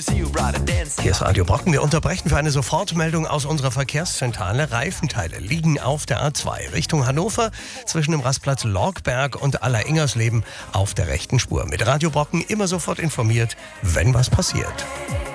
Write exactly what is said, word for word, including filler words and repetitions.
Hier ist Radio Brocken. Wir unterbrechen für eine Sofortmeldung aus unserer Verkehrszentrale. Reifenteile liegen auf der A zwei Richtung Hannover zwischen dem Rastplatz Lorgberg und Aller-Ingersleben auf der rechten Spur. Mit Radio Brocken immer sofort informiert, wenn was passiert.